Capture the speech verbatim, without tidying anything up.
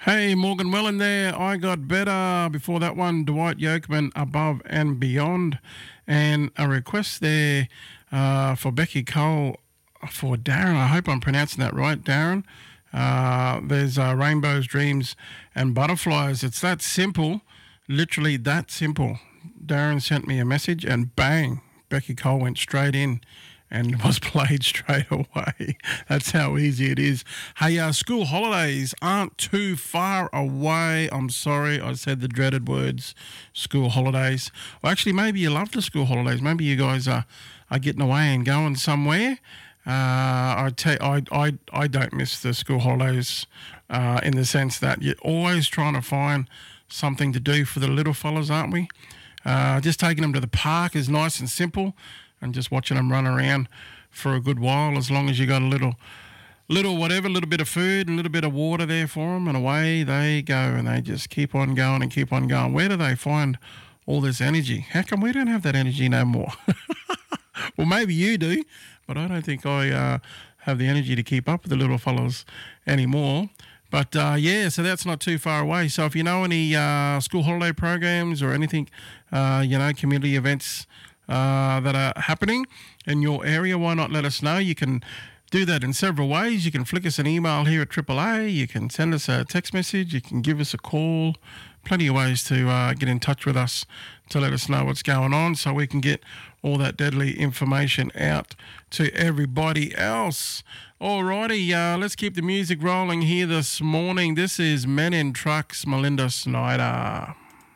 Hey, Morgan Welland there. I got better. Before that one, Dwight Yoakman, Above and Beyond. And a request there uh, for Becky Cole for Darren. I hope I'm pronouncing that right, Darren. Uh, there's uh, Rainbows, Dreams, and Butterflies. It's that simple, literally that simple. Darren sent me a message and bang, Becky Cole went straight in and was played straight away. That's how easy it is. Hey, uh, school holidays aren't too far away. I'm sorry, I said the dreaded words, school holidays. Well, actually, maybe you love the school holidays. Maybe you guys are, are getting away and going somewhere. Uh, I, tell, I, I, I don't miss the school holidays uh, in the sense that you're always trying to find something to do for the little fellas, aren't we? Uh, just taking them to the park is nice and simple, and just watching them run around for a good while, as long as you got a little, little whatever, little bit of food and a little bit of water there for them, and away they go, and they just keep on going and keep on going. Where do they find all this energy? How come we don't have that energy no more? Well, maybe you do, but I don't think I uh, have the energy to keep up with the little fellows anymore. But, uh, yeah, so that's not too far away. So if you know any uh, school holiday programs or anything, uh, you know, community events uh, that are happening in your area, why not let us know? You can do that in several ways. You can flick us an email here at Triple A. You can send us a text message. You can give us a call. Plenty of ways to uh, get in touch with us to let us know what's going on so we can get all that deadly information out to everybody else. Alrighty, uh, let's keep the music rolling here this morning. This is Men in Trucks, Melinda Snyder.